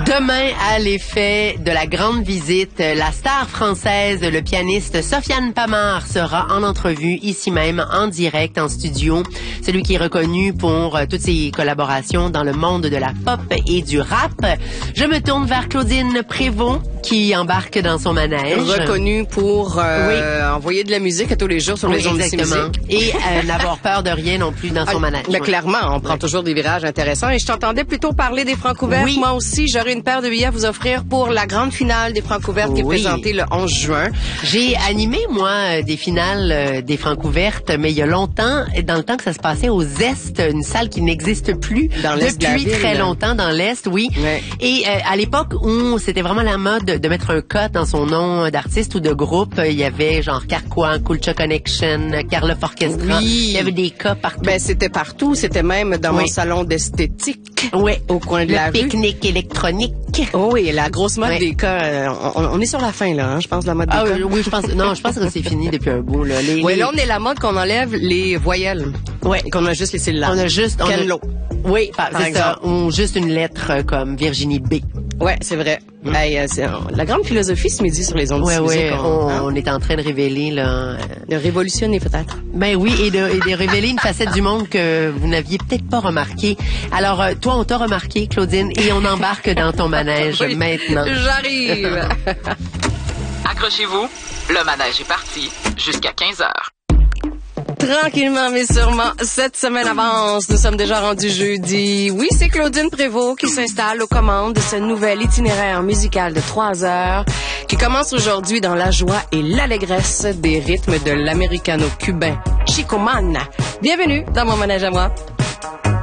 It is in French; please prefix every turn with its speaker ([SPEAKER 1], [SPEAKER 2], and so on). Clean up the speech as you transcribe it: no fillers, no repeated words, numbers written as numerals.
[SPEAKER 1] Demain, à l'effet de la grande visite, la star française, le pianiste Sofiane Pamart sera en entrevue ici même, en direct, en studio. Celui qui est reconnu pour toutes ses collaborations dans le monde de la pop et du rap. Je me tourne vers Claudine Prévost, qui embarque dans son manège.
[SPEAKER 2] Reconnu pour envoyer de la musique à tous les jours sur les ondes de musique.
[SPEAKER 1] Et n'avoir peur de rien non plus dans son manège.
[SPEAKER 2] Mais clairement, on prend toujours des virages intéressants. Et je t'entendais plutôt parler des Francouvertes.
[SPEAKER 1] Oui.
[SPEAKER 2] Moi aussi, j'aurais une paire de billets à vous offrir pour la grande finale des Francouvertes qui est présentée le 11 juin.
[SPEAKER 1] J'ai animé, moi, des finales des Francouvertes, mais il y a longtemps, dans le temps que ça se passait au Zest, une salle qui n'existe plus
[SPEAKER 2] dans l'Est
[SPEAKER 1] depuis
[SPEAKER 2] de la ville,
[SPEAKER 1] très longtemps dans l'Est, oui.
[SPEAKER 2] Ouais.
[SPEAKER 1] Et à l'époque où c'était vraiment la mode de mettre un cut dans son nom d'artiste ou de groupe, il y avait genre Carquois, Culture Connection, Carlof Orchestra.
[SPEAKER 2] Oui.
[SPEAKER 1] Il y avait des cas partout.
[SPEAKER 2] Ben, c'était partout. C'était même dans mon salon d'esthétique.
[SPEAKER 1] Oui.
[SPEAKER 2] Au coin de la rue.
[SPEAKER 1] Le pique-nique électronique.
[SPEAKER 2] Oh oui, la grosse mode des cas. On est sur la fin, là, hein, je pense, de la mode des cas.
[SPEAKER 1] Oui, je pense que c'est fini depuis un bout, là.
[SPEAKER 2] Là, on est la mode qu'on enlève les voyelles.
[SPEAKER 1] Ouais.
[SPEAKER 2] Qu'on a juste les syllabes.
[SPEAKER 1] On a juste...
[SPEAKER 2] Kenlo.
[SPEAKER 1] Oui, c'est ça. Ou juste une lettre comme Virginie B.
[SPEAKER 2] Ouais, c'est vrai. Hey, c'est la grande philosophie ce midi sur les ondes de musique.
[SPEAKER 1] On est en train de révéler là.
[SPEAKER 2] De révolutionner peut-être.
[SPEAKER 1] Ben oui, et de révéler une facette du monde que vous n'aviez peut-être pas remarqué. Alors toi, on t'a remarqué, Claudine, et on embarque dans ton manège maintenant.
[SPEAKER 2] J'arrive.
[SPEAKER 3] Accrochez-vous, le manège est parti jusqu'à 15h.
[SPEAKER 2] Tranquillement mais sûrement, cette semaine avance. Nous sommes déjà rendus jeudi. Oui, c'est Claudine Prévost qui s'installe aux commandes de ce nouvel itinéraire musical de 3 heures qui commence aujourd'hui dans la joie et l'allégresse des rythmes de l'américano-cubain Chico Man. Bienvenue dans mon manège à moi.